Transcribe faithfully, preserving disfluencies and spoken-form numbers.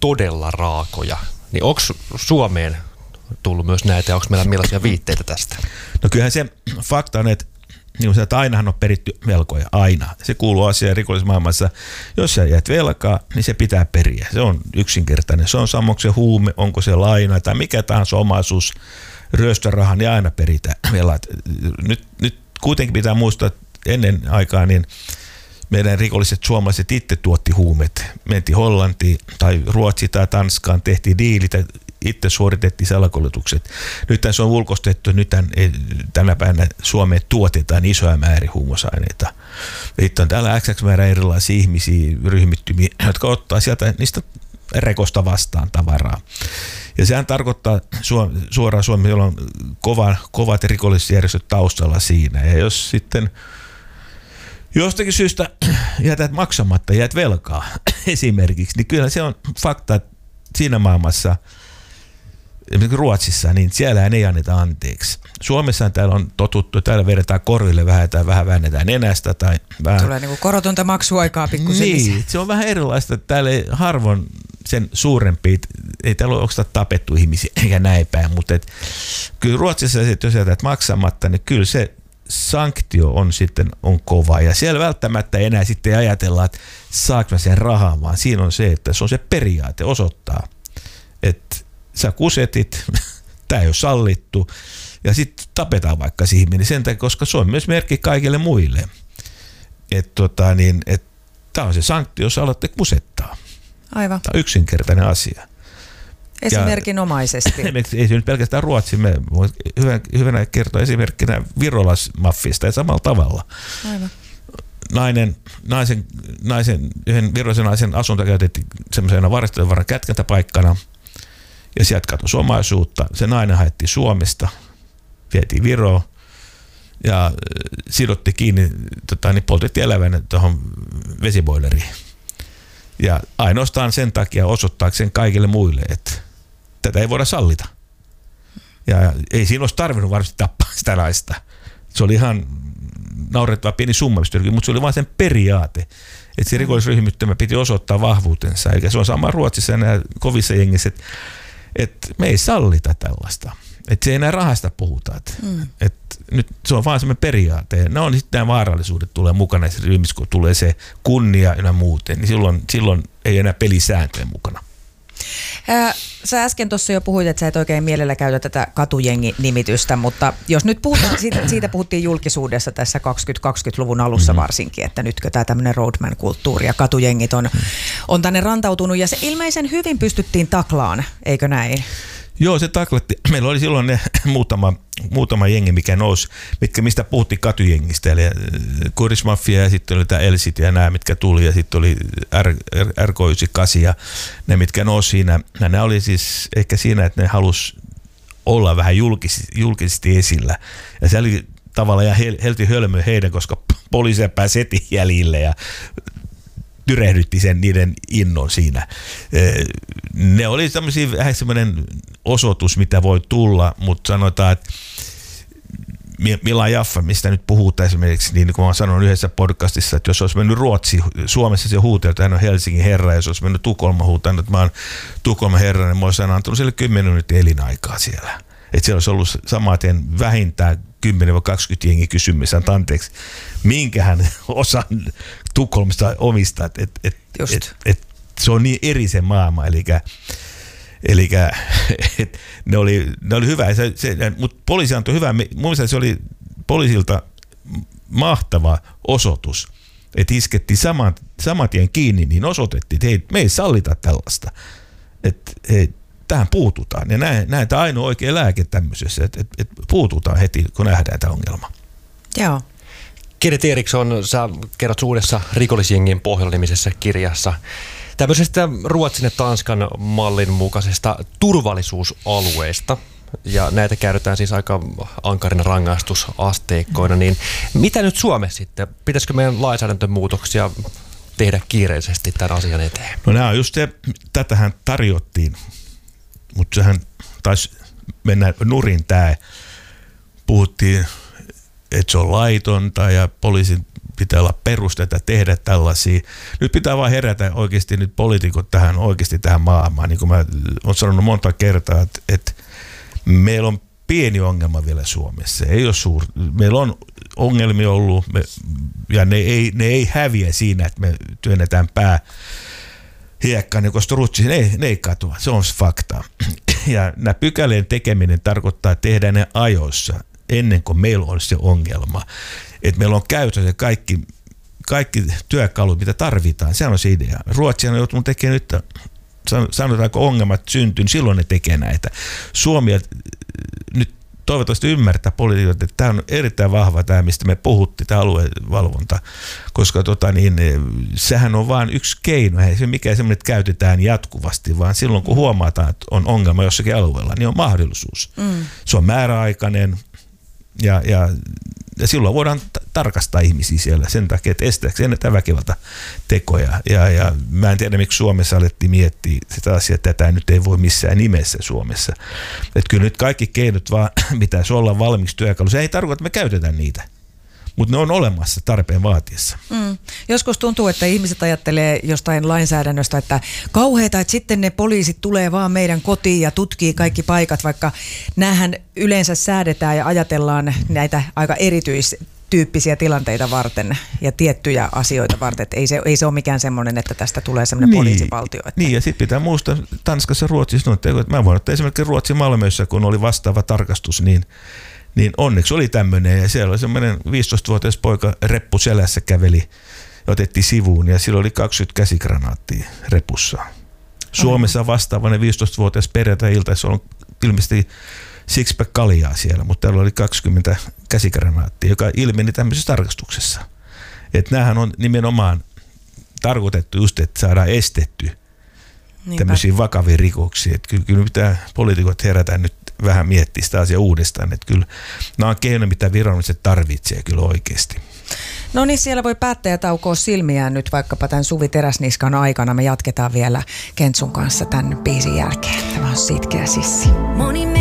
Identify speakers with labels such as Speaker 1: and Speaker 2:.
Speaker 1: todella raakoja. Niin onko Suomeen tullut myös näitä ja onko meillä millaisia viitteitä tästä?
Speaker 2: No kyllähän se fakta on, että, niin että ainahan on peritty velkoja, aina. Se kuuluu asiaan rikollismaailmassa. Jos sä jäät velkaa, niin se pitää periä. Se on yksinkertainen. Se on samoin se huume, onko se laina tai mikä tahansa omaisuus, ryöstöraha, niin aina peritään velat. Nyt, nyt kuitenkin pitää muistaa, että ennen aikaa niin meidän rikolliset suomalaiset itse tuotti huumeet. Mentiin Hollantiin tai Ruotsiin tai Tanskaan, tehtiin diilit, itse suoritettiin salakuljetukset. Nyt se on ulkoistettu, nyt tänä päivänä Suomeen tuotetaan isoja määrin huumausaineita. Sitten on täällä X X määrä erilaisia ihmisiä, ryhmittymiä, jotka ottaa sieltä niistä rekosta vastaan tavaraa. Ja sehän tarkoittaa suoraan Suomessa, jolla on kova, kovat rikollisjärjestöt taustalla siinä. Ja jos sitten jostakin syystä jätät maksamatta, jäät velkaa esimerkiksi, niin kyllä se on fakta, että siinä maailmassa, esimerkiksi Ruotsissa, niin siellä ei anneta anteeksi. Suomessa täällä on totuttu, täällä vedetään korville vähän tai vähän väännetään nenästä. Tai vähän.
Speaker 3: Tulee niin kuin korotonta maksuaikaa pikkusen
Speaker 2: Niin,
Speaker 3: lisää.
Speaker 2: se on vähän erilaista. Täällä ei harvoin sen suurempi, ei täällä ole oikeastaan tapettu ihmisiä eikä näin päin, mutta et, kyllä Ruotsissa, jos jätät maksamatta, niin kyllä se sanktio on sitten on kova. Ja siellä välttämättä ei enää sitten ajatella, että saanko mä sen rahaa, vaan siinä on se, että se on se periaate osoittaa, että sä kusetit, tämä ei ole sallittu, ja sitten tapetaan vaikka se ihminen sen takia, koska se on myös merkki kaikille muille. Että tota, niin, et, tämä on se sanktio, jos alatte kusettaa.
Speaker 3: Aivan.
Speaker 2: Tämä on yksinkertainen asia.
Speaker 3: Esimerkinomaisesti.
Speaker 2: Ei se nyt pelkästään Ruotsi, me hyvän, hyvänä kertoa esimerkkinä Virolas-maffista ja samalla tavalla.
Speaker 3: Aivan.
Speaker 2: Nainen, naisen, naisen, yhden virolaisen naisen asunto käytettiin semmoisena varastojen kätkentäpaikkana ja sieltä katosi omaisuutta. Se nainen haettiin Suomesta, vietiin Viroon ja sidotti kiinni, tota, niin poltettiin elävänä tuohon vesiboileriin. Ja ainoastaan sen takia osoittaakseen kaikille muille, että tätä ei voida sallita. Ja ei siinä olisi tarvinnut varmasti tappaa sitä naista. Se oli ihan naurettava pieni summa, mutta se oli vain sen periaate, että se rikollisryhmittymä piti osoittaa vahvuutensa. Eikä se on sama Ruotsissa ja nämä kovissa jengissä, että, että me ei sallita tällaista. Että se ei enää rahasta puhuta. Että, mm. että nyt se on vaan semmoinen periaate. Ja ne on sitten nämä vaarallisuudet tulee mukana näissä ryhmissä, kun tulee se kunnia ja muuten, niin silloin, silloin ei enää pelisääntöjä mukana.
Speaker 3: Ää, sä äsken tuossa jo puhuit, että sä et oikein mielellä käytä tätä katujengi-nimitystä, mutta jos nyt puhutaan, siitä, siitä puhuttiin julkisuudessa tässä kaksikymmentä-kaksikymmentäluvun alussa mm-hmm. varsinkin, että nytkö tämä tämmöinen roadman-kulttuuri ja katujengit on, on tänne rantautunut ja se ilmeisen hyvin pystyttiin taklaan, eikö näin?
Speaker 2: Joo, se taklatti. Meillä oli silloin ne muutama, muutama jengi, mikä nousi, mitkä, mistä puhuttiin katujengistä. Eli Kurismafia ja sitten oli tämä Elsit ja nämä, mitkä tuli. Ja sitten oli R K yhdeksänkymmentäkahdeksan ja ne, mitkä nousi siinä. Ja ne oli siis ehkä siinä, että ne halusi olla vähän julkisesti, julkisesti esillä. Ja se oli tavallaan ihan helti hölmö heidän, koska poliisia pääsi heti jäljille ja tyrehdytti sen niiden innon siinä. Ne oli tämmöisiä vähän semmoinen osoitus, mitä voi tulla, mutta sanotaan, että Mila Jaffa, mistä nyt puhutaan esimerkiksi, niin kuin mä sanon yhdessä podcastissa, että jos olisi mennyt Ruotsi, Suomessa se huutaa, että hän on Helsingin herra, ja jos olisi mennyt Tukholma huutaan, että mä oon Tukholman herra, niin mä olisin antanut sille kymmenen minuutin elinaikaa siellä. Että siellä olisi ollut samaten vähintään kymmenen kaksikymmentä jengi kysymys, anteeksi, minkähän osan Tukholmasta omistaa, että et, et, et, et, se on niin eri se maailma, eli Eli ne oli, ne oli hyvä, se, se, mutta poliisi antoi hyvää, mun mielestä se oli poliisilta mahtava osoitus, että iskettiin saman, saman tien kiinni, niin osoitettiin, että hei, me ei sallita tällaista, että hei, tähän puututaan. Ja näin, näin tämä ainoa oikea lääke tämmöisessä, että, että, että puututaan heti, kun nähdään tämä ongelma.
Speaker 3: Joo.
Speaker 1: Kenneth Eriksson, sä kerrot uudessa rikollisjengien pohjalla-nimisessä kirjassa tämmöisestä Ruotsin ja Tanskan mallin mukaisesta turvallisuusalueesta. Ja näitä käytetään siis aika ankarina rangaistusasteikkoina. Niin mitä nyt Suomessa sitten? Pitäisikö meidän lainsäädäntömuutoksia tehdä kiireellisesti tämän asian eteen?
Speaker 2: No nämä on just se, tätähän tarjottiin, mutta sehän taisi mennä nurin tämä. Puhuttiin, että se on laitonta ja poliisin pitää olla perusteita tehdä tällaisia. Nyt pitää vaan herätä oikeasti nyt poliitikot tähän oikeasti tähän maailmaan. Niin kuin mä olen sanonut monta kertaa, että, että meillä on pieni ongelma vielä Suomessa. Ei ole suur... Meillä on ongelmia ollut me, ja ne ei, ne ei häviä siinä, että me työnnetään pää hiekkaan, koska Ruotsissa ne, ne ei katoa. Se on fakta. Ja nämä pykälien tekeminen tarkoittaa, että tehdään ne ajoissa ennen kuin meillä on se ongelma. Että meillä on käytössä kaikki, kaikki työkalut, mitä tarvitaan. Se on se idea. Ruotsi on joutunut tekemään nyt, sanotaanko ongelmat syntyy, niin silloin ne tekee näitä. Suomi nyt toivottavasti ymmärtää poliitikot, että tämä on erittäin vahva tämä, mistä me puhuttiin, tämä aluevalvonta, koska tota, niin, sehän on vain yksi keino, ei se mikään semmoinen, että käytetään jatkuvasti, vaan silloin kun huomataan, että on ongelma jossakin alueella, niin on mahdollisuus. Mm. Se on määräaikainen ja, ja, ja silloin voidaan t- tarkastaa ihmisiä siellä sen takia, että estääkö ennetään väkivalta tekoja. Ja, ja mä en tiedä, miksi Suomessa alettiin miettiä sitä asiaa, että tätä nyt ei voi missään nimessä Suomessa. Että kyllä nyt kaikki keinot vaan pitäisi olla valmiiksi työkalu. Se ei tarkoita, että me käytetään niitä, mutta ne on olemassa tarpeen vaatiessa. Mm.
Speaker 3: Joskus tuntuu, että ihmiset ajattelee jostain lainsäädännöstä, että kauheita, että sitten ne poliisit tulee vaan meidän kotiin ja tutkii kaikki paikat, vaikka näähän yleensä säädetään ja ajatellaan näitä aika erityistyyppisiä tilanteita varten ja tiettyjä asioita varten. Että ei se, ei se ole mikään semmoinen, että tästä tulee semmoinen niin, poliisivaltio. Että...
Speaker 2: Niin, ja sitten pitää muistaa Tanskassa ja Ruotsissa, että mä voin ottaa esimerkiksi Ruotsin Malmössä, kun oli vastaava tarkastus, niin Niin onneksi oli tämmöinen, ja siellä oli semmoinen viisitoistavuotias poika reppu selässä käveli, otettiin sivuun, ja sillä oli kaksikymmentä käsikranaattia repussa. Suomessa vastaavainen viisitoistavuotias perjantai-iltaissa on ilmeisesti sixpack kaljaa siellä, mutta täällä oli kaksikymmentä käsikranaattia, joka ilmeni tämmöisessä tarkastuksessa. Että näähän on nimenomaan tarkoitettu just, että saadaan estetty Niinpä. tämmöisiä vakavia rikoksia. Että kyllä, kyllä pitää poliitikot herätä nyt vähän miettiä sitä asiaa uudestaan, että kyllä nämä on keino, mitä viranomaiset tarvitsee kyllä oikeasti.
Speaker 3: No niin, siellä voi päättäjä taukoa silmiään nyt vaikkapa tämän Suvi Teräsniskan aikana. Me jatketaan vielä Kentsun kanssa tämän biisin jälkeen. Tämä on Sitkeä sissi.